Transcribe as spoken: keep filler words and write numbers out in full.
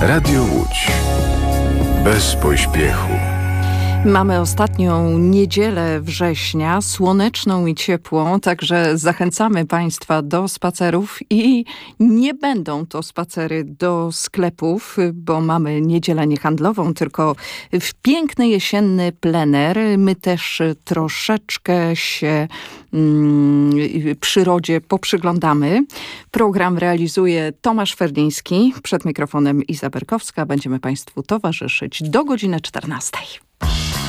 Radio Łódź. Bez pośpiechu. Mamy ostatnią niedzielę września, słoneczną i ciepłą, także zachęcamy Państwa do spacerów i nie będą to spacery do sklepów, bo mamy niedzielę niehandlową, tylko w piękny jesienny plener. My też troszeczkę się mm, przyrodzie poprzyglądamy. Program realizuje Tomasz Ferliński, przed mikrofonem Iza Berkowska. Będziemy Państwu towarzyszyć do godziny czternastej.